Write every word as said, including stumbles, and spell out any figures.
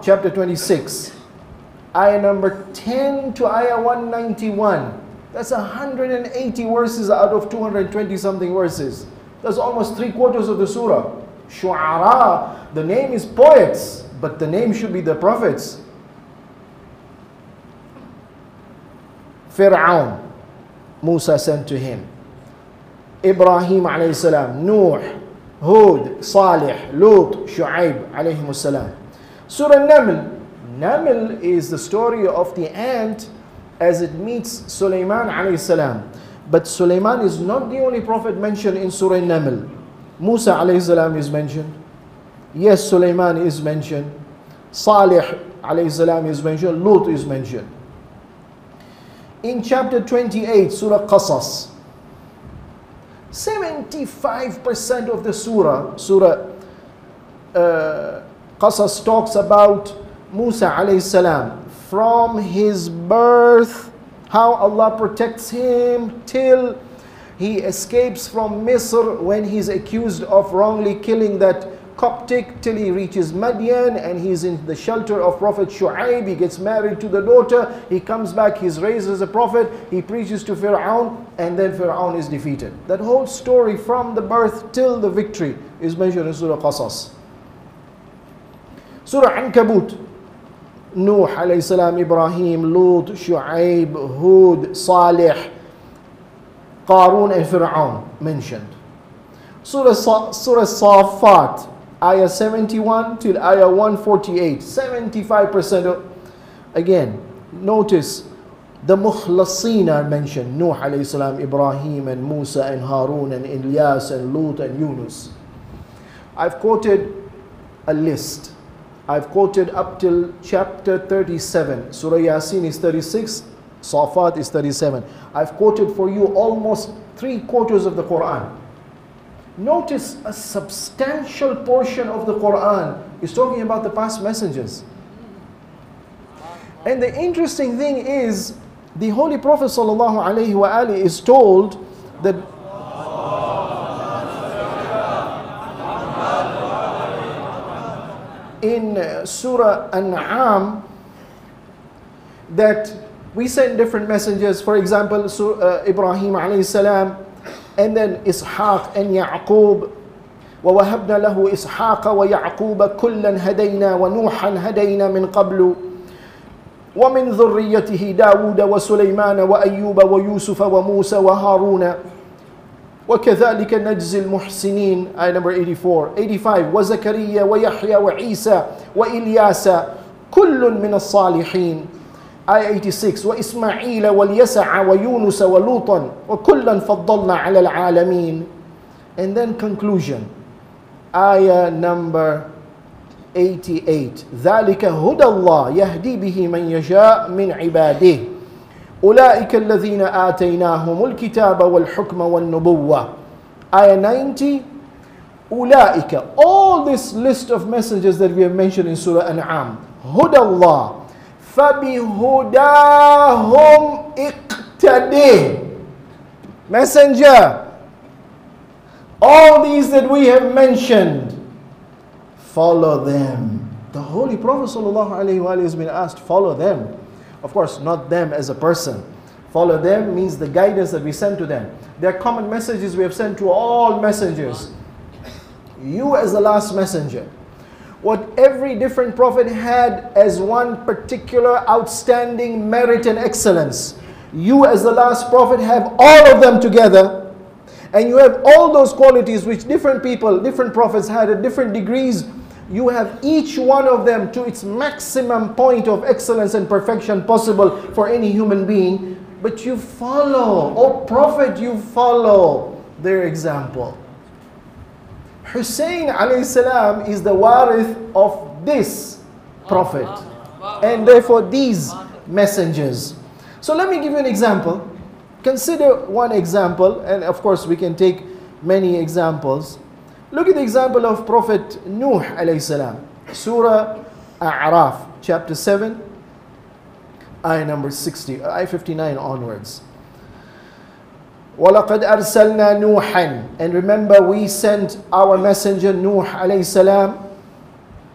chapter twenty-six, ayah number ten to ayah one ninety-one. That's one hundred eighty verses out of two hundred twenty something verses. That's almost three quarters of the surah. Shu'ara, the name is poets, but the name should be the prophets. Fir'aun, Musa sent to him. Ibrahim alayhi salam, Nuh, Hud, Salih, Lut, Shu'aib alayhi salam. Surah Naml. Naml is the story of the ant as it meets Sulaiman alayhi salam. But Sulaiman is not the only prophet mentioned in Surah Naml. Musa alayhi salam is mentioned. Yes, Sulaiman is mentioned. Salih alayhi salam is mentioned. Lut is mentioned. In chapter twenty-eight, Surah Qasas, seventy-five percent of the surah, Surah uh, Qasas talks about Musa alayhi salam from his birth, how Allah protects him till he escapes from Misr when he's accused of wrongly killing that Coptic, till he reaches Madian and he's in the shelter of Prophet Shu'aib. He gets married to the daughter, he comes back, he's raised as a prophet, he preaches to Fir'aun, and then Fir'aun is defeated. That whole story from the birth till the victory is mentioned in Surah Qasas. Surah Ankabut, Nuh alayhi salam, Ibrahim, Lut, Shu'aib, Hud, Salih, Qarun and Fir'aun mentioned. Surah, Sa Surah Safat, ayah seventy-one till ayah one forty-eight, seventy-five percent of, again, notice the Mukhlaseen are mentioned, Nuh alayhi salam, Ibrahim and Musa and Harun and Ilyas and Lut and Yunus. I've quoted a list. I've quoted up till chapter thirty-seven. Surah Yasin is thirty-six, Safat is thirty-seven. I've quoted for you almost three quarters of the Quran. Notice a substantial portion of the Quran is talking about the past messengers. And the interesting thing is, the Holy Prophet sallallahu alaihi wasallam is told that in Surah An'am that we send different messengers. For example, Surah, uh, Ibrahim alayhi salam, and then Ishaq and Ya'qub. وَوَهَبْنَا لَهُ إِسْحَاقَ وَيَعْقُوبَ كُلًّا هَدَيْنَا وَنُوحًا هَدَيْنَا مِنْ قَبْلُ وَمِنْ ذُرِّيَّتِهِ دَاوُودَ وَسُلَيْمَانَ وَأَيُّوبَ وَيُوسُفَ وَمُوسَى وَهَارُونَ وَكَذَلِكَ نَجْزِي الْمُحْسِنِينَ. Ayah number eighty-four. eighty-five. وَزَكَرِيَّا وَيَحْيَا وَعِيسَى وَإِلْيَاسَ كُلٌّ مِنَ الصَّالِحِينَ. Ayah eighty-six. وَإِسْمَعِيلَ وَالْيَسَعَ وَيُونُسَ وَلُوطًا وَكُلًّا فَضَّلْنَا عَلَى الْعَالَمِينَ. And then conclusion. Ayah number eighty-eight. ذَلِكَ هُدَى اللَّهِ يَهْدِي بِهِ مَنْ يَشَاءُ مِنْ عِبَادِهِ أُولَٰئِكَ الَّذِينَ آتَيْنَاهُمُ الْكِتَابَ وَالْحُكْمَ وَالنُّبُوَّةَ. Ayah ninety. أُولَٰئِكَ. All this list of messengers that we have mentioned in Surah An'am. هُدَى اللَّهِ فَبِهُدَاهُمْ اِقْتَدِهِ. Messenger, all these that we have mentioned, follow them. The Holy Prophet ﷺ has been asked, follow them. Of course, not them as a person. Follow them means the guidance that we send to them. There are common messages we have sent to all messengers. You as the last messenger, what every different prophet had as one particular outstanding merit and excellence, you as the last prophet have all of them together, and you have all those qualities which different people, different prophets had at different degrees. You have each one of them to its maximum point of excellence and perfection possible for any human being, but you follow, oh prophet, you follow their example. Hussein alayhi salam is the warith of this prophet, and therefore these messengers. So let me give you an example. Consider one example, and of course we can take many examples. Look at the example of Prophet Nuh alayhi salam. Surah A'raf, chapter seven, ayah number sixty, ayah fifty-nine onwards. وَلَقَدْ أَرْسَلْنَا نُوحًا. And remember, we sent our messenger Nuh alayhi salam